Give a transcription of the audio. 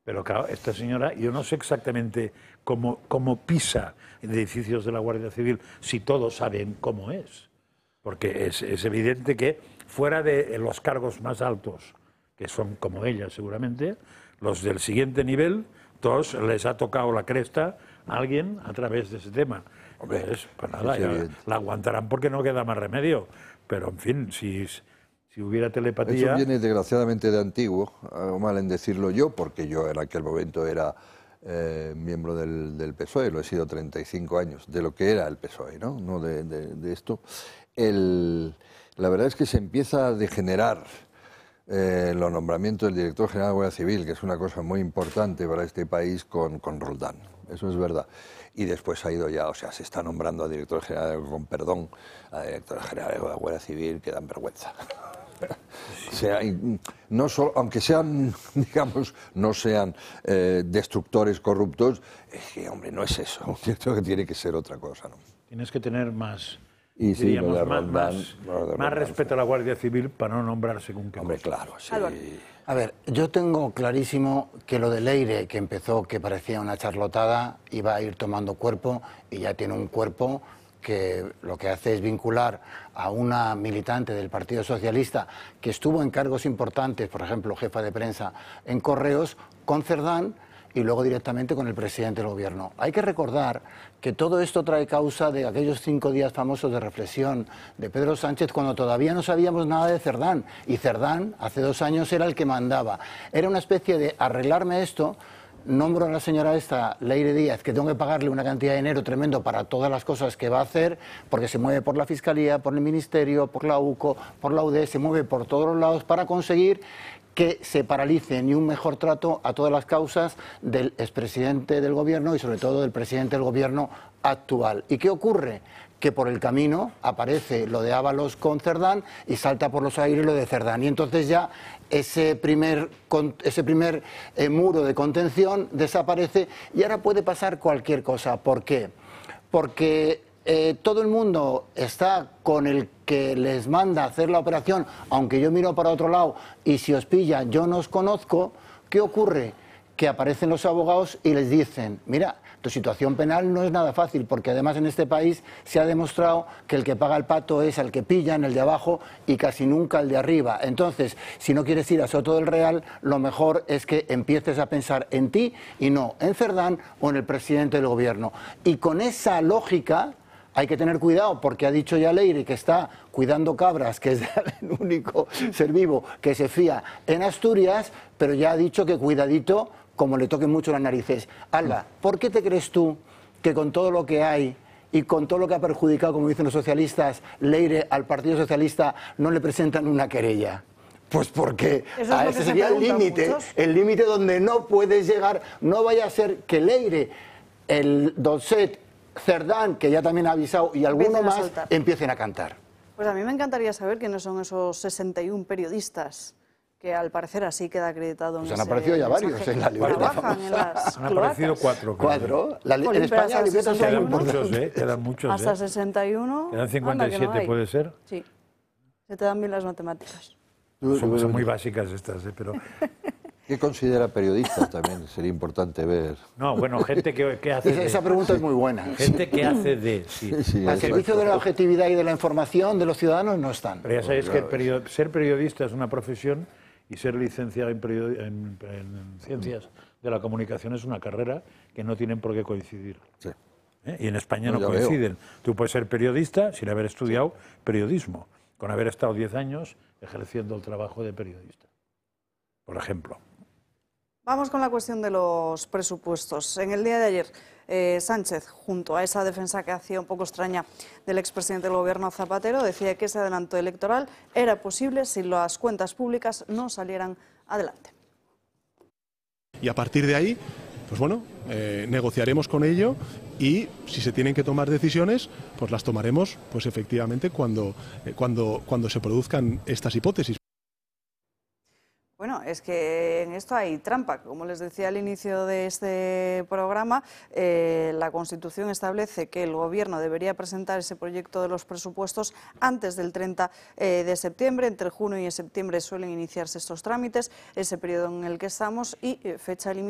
Pero claro, esta señora, yo no sé exactamente cómo pisa en edificios de la Guardia Civil, si todos saben cómo es. Porque es evidente que fuera de los cargos más altos, que son como ella seguramente, los del siguiente nivel, todos les ha tocado la cresta a alguien a través de ese tema. Pues nada, la aguantarán porque no queda más remedio. Pero en fin, si hubiera telepatía... Eso viene desgraciadamente de antiguo, hago mal en decirlo yo, porque yo en aquel momento era miembro del PSOE, lo he sido 35 años, de lo que era el PSOE, no de esto. La verdad es que se empieza a degenerar los nombramientos del director general de la Guardia Civil, que es una cosa muy importante para este país, con Roldán. Eso es verdad. Y después ha ido ya, o sea, se está nombrando a director general, con perdón, a director general de la Guardia Civil, que dan vergüenza. O sea, no solo, aunque sean, digamos, no sean destructores corruptos, es que, hombre, no es eso. Un director que tiene que ser otra cosa, ¿no? Tienes que tener más... Y sí, diríamos, más respeto a la Guardia Civil para no nombrar según qué cosa. Claro, sí. A ver, yo tengo clarísimo que lo de Leire, que empezó que parecía una charlotada, iba a ir tomando cuerpo y ya tiene un cuerpo que lo que hace es vincular a una militante del Partido Socialista que estuvo en cargos importantes, por ejemplo, jefa de prensa en Correos, con Cerdán, y luego directamente con el presidente del gobierno. Hay que recordar que todo esto trae causa de aquellos 5 días famosos de reflexión de Pedro Sánchez cuando todavía no sabíamos nada de Cerdán, y Cerdán hace 2 años era el que mandaba. Era una especie de arreglarme esto. Nombro a la señora esta, Leire Díaz, que tengo que pagarle una cantidad de dinero tremendo para todas las cosas que va a hacer, porque se mueve por la Fiscalía, por el Ministerio, por la UCO, por la UD, se mueve por todos los lados para conseguir que se paralice ni un mejor trato a todas las causas del expresidente del gobierno y sobre todo del presidente del gobierno actual. ¿Y qué ocurre? Que por el camino aparece lo de Ábalos con Cerdán y salta por los aires lo de Cerdán. Y entonces ya ese primer muro de contención desaparece y ahora puede pasar cualquier cosa. ¿Por qué? Porque todo el mundo está con el que les manda a hacer la operación, aunque yo miro para otro lado y si os pilla yo no os conozco. ¿Qué ocurre? Que aparecen los abogados y les dicen, mira, tu situación penal no es nada fácil, porque además en este país se ha demostrado que el que paga el pato es el que pillan, el de abajo, y casi nunca el de arriba. Entonces, si no quieres ir a Soto del Real, lo mejor es que empieces a pensar en ti y no en Cerdán o en el presidente del gobierno. Y con esa lógica hay que tener cuidado, porque ha dicho ya Leire que está cuidando cabras, que es el único ser vivo que se fía en Asturias, pero ya ha dicho que cuidadito como le toquen mucho las narices. Alba, ¿por qué te crees tú que con todo lo que hay y con todo lo que ha perjudicado, como dicen los socialistas, Leire al Partido Socialista no le presentan una querella? Pues porque ese sería el límite donde no puedes llegar. No vaya a ser que Leire, el Dolcet, Cerdán, que ya también ha avisado, y alguno más, empiecen a cantar. Pues a mí me encantaría saber quiénes son esos 61 periodistas que al parecer así queda acreditado en pues han aparecido ya varios en la libreta. Han aparecido 4. En España las libretas son quedan muchos, quedan muchos. Hasta 61. Quedan 57, no puede ser. Sí, se te dan bien las matemáticas. Son muy básicas estas, pero... ¿Qué considera periodista también? Sería importante ver. No, bueno, gente que hace de... Esa pregunta es muy buena. Gente que hace de... Sí, al servicio de la objetividad y de la información de los ciudadanos no están. Pero ya sabéis que ser periodista es una profesión y ser licenciado en ciencias de la comunicación es una carrera que no tienen por qué coincidir. Sí. Y en España no coinciden. Tú puedes ser periodista sin haber estudiado periodismo, con haber estado 10 años ejerciendo el trabajo de periodista, por ejemplo. Vamos con la cuestión de los presupuestos. En el día de ayer, Sánchez, junto a esa defensa que hacía un poco extraña del expresidente del gobierno Zapatero, decía que ese adelanto electoral era posible si las cuentas públicas no salieran adelante. Y a partir de ahí, pues bueno, negociaremos con ello y si se tienen que tomar decisiones, pues las tomaremos, pues efectivamente cuando se produzcan estas hipótesis. Bueno, es que en esto hay trampa. Como les decía al inicio de este programa, la Constitución establece que el Gobierno debería presentar ese proyecto de los presupuestos antes del 30 de septiembre. Entre junio y septiembre suelen iniciarse estos trámites, ese periodo en el que estamos, y fecha límite